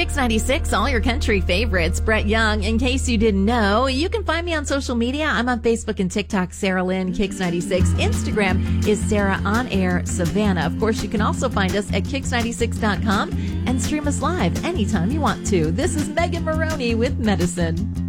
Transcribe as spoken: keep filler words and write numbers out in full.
Kix ninety-six, all your country favorites. Brett Young. In case you didn't know, you can find me on social media. I'm on Facebook and TikTok, Sarah Lynn Kix ninety-six. Instagram is Sarah On Air Savannah. Of course, you can also find us at kix ninety-six dot com and stream us live anytime you want to. This is Megan Maroney with Medicine.